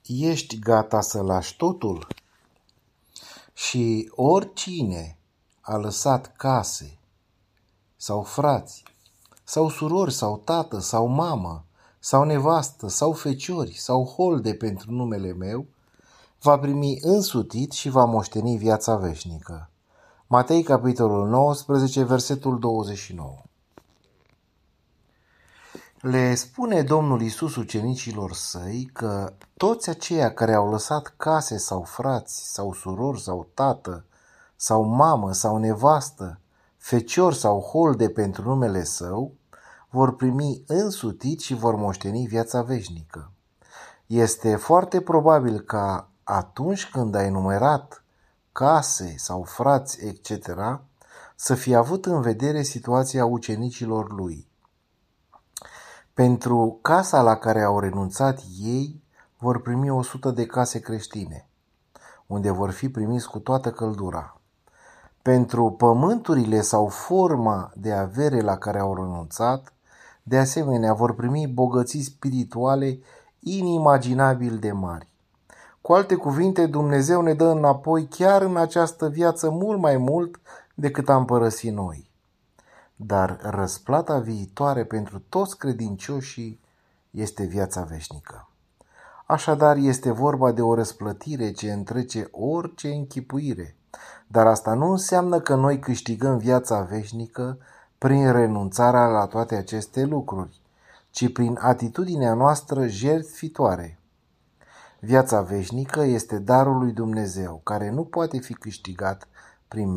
Ești gata să lași totul? Și oricine a lăsat case sau frați sau surori sau tată sau mamă sau nevastă sau feciori sau holde pentru numele meu, va primi însutit și va moșteni viața veșnică. Matei, capitolul 19, versetul 29. Le spune Domnul Iisus ucenicilor săi că toți aceia care au lăsat case sau frați sau surori sau tată sau mamă sau nevastă, fecior sau holde pentru numele său, vor primi însutit și vor moșteni viața veșnică. Este foarte probabil ca atunci când ai numerat case sau frați, etc., să fi avut în vedere situația ucenicilor lui. Pentru casa la care au renunțat ei, vor primi 100 de case creștine, unde vor fi primiți cu toată căldura. Pentru pământurile sau forma de avere la care au renunțat, de asemenea vor primi bogății spirituale inimaginabil de mari. Cu alte cuvinte, Dumnezeu ne dă înapoi chiar în această viață mult mai mult decât am părăsit noi. Dar răsplata viitoare pentru toți credincioșii este viața veșnică. Așadar, este vorba de o răsplătire ce întrece orice închipuire, dar asta nu înseamnă că noi câștigăm viața veșnică prin renunțarea la toate aceste lucruri, ci prin atitudinea noastră jertfitoare. Viața veșnică este darul lui Dumnezeu, care nu poate fi câștigat prin